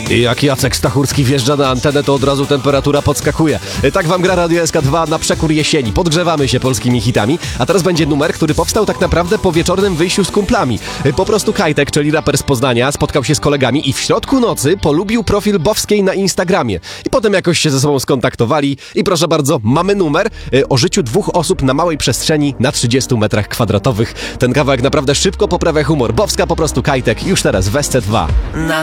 I jak Jacek Stachurski wjeżdża na antenę, to od razu temperatura podskakuje. Tak wam gra Radio SK2 na przekór jesieni. Podgrzewamy się polskimi hitami, a teraz będzie numer, który powstał tak naprawdę po wieczornym wyjściu z kumplami. Po prostu Kajtek, czyli raper z Poznania, spotkał się z kolegami i w środku nocy polubił profil Bowskiej na Instagramie. I potem jakoś się ze sobą skontaktowali i proszę bardzo, mamy numer o życiu dwóch osób na małej przestrzeni na 30 metrach kwadratowych. Ten kawałek naprawdę szybko poprawia humor. Bowska po prostu Kajtek już teraz w SC2.